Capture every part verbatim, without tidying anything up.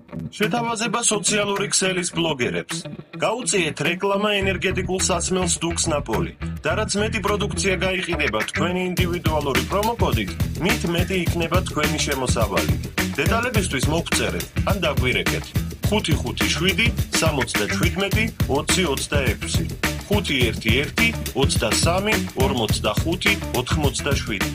შეთავაზება სოციალური ქსელის ბლოგერებს. გაუწიეთ რეკლამა ენერგეტიკულ სასმელს დუქს ნაპოლი. და რაც მეტი პროდუქცია გაიყიდება თქვენი ინდივიდუალური პრომოკოდით, მით მეტი იქნება თქვენი შემოსავალი. დეტალებისთვის მოგწერეთ ან დაგვირეკეთ. ხუთი ხუთი შვიდი სამოცდაშვიდმეტი ოცი ოცდაექვსი ხუთი ერთი ერთი ოცდასამი ორმოცდახუთი ოთხმოცდაშვიდი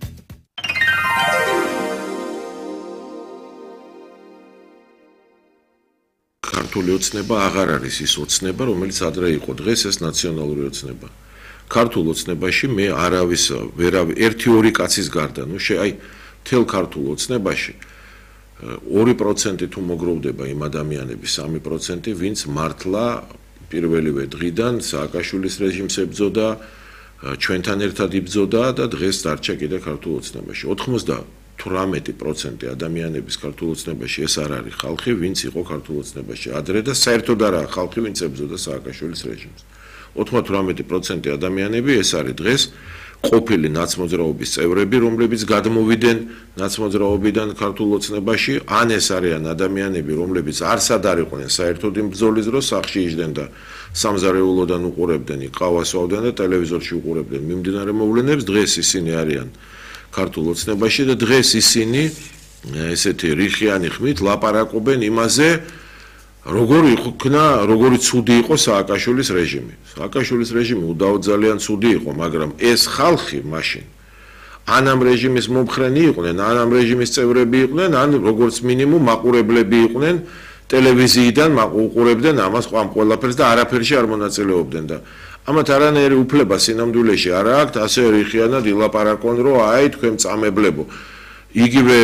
ქართული ოცნება აღარ არის ის ოცნება, რომელიც ადრე იყო, დღეს ეს ნაციონალური ოცნება. ქართულ ოცნებაში მე არავის ვერავი ერთი ორი კაცის გარდა, ნუ შე აი მთელ ქართულ ოცნებაში ორი პროცენტი თუ მოგროვდება იმ ადამიანების სამი პროცენტი, ვინც მართლა პირველივე დღიდან სააკაშვილის რეჟიმს ებრძოდა, ჩვენთან ერთად იბრძოდა და დღეს დარჩა კიდე ქართულ ოცნებაში. ოცდათვრამეტი პროცენტი ადამიანების ქართულ ოცნებაში ეს არ არის ხალხი, ვინც იყო ქართულ ოცნებაში ადრე და საერთოდ არაა ხალხი, ვინც ებრძოდა სააკაშვილის რეჟიმს. ოცდათვრამეტი პროცენტი ადამიანები ეს არის დღეს ყოფილი ნაცმოძრაობის წევრები, რომლებიც გადმოვიდნენ ნაცმოძრაობიდან ქართულ ოცნებაში, ან ეს არიან ადამიანები, რომლებიც არსად არ იყვნენ საერთოდ იმ ბრძოლის დროს, სახლში იჯდნენ და სამზარეულოდან უყურებდნენ, ყავას ვავდნენ და ტელევიზორში უყურებდნენ მიმდინარე მოვლენებს, დღეს ისინი არიან ქართულ ოცნებაში და დღეს ისინი ესეთი რიხიანი ხმით ლაპარაკობენ იმაზე, როგორი იქნა, როგორი ცუდი იყო სააკაშვილის რეჟიმი. სააკაშვილის რეჟიმი უდავოდ ძალიან ცუდი იყო, მაგრამ ეს ხალხი მაშინ ან ამ რეჟიმის მომხრენი იყვნენ, ან ამ რეჟიმის წევრები იყვნენ, ან როგორც მინიმუმ მაყურებლები იყვნენ, ტელევიზიიდან უყურებდნენ ამას ამ ყველაფერს და არაფერში არ მონაწილეობდნენ და ამათ არანაირი უფლება სინამდვილეში არ აქვთ, ასე რიხიანად ილაპარაკონ, რომ აი თქვენ წამებლებო. იგივე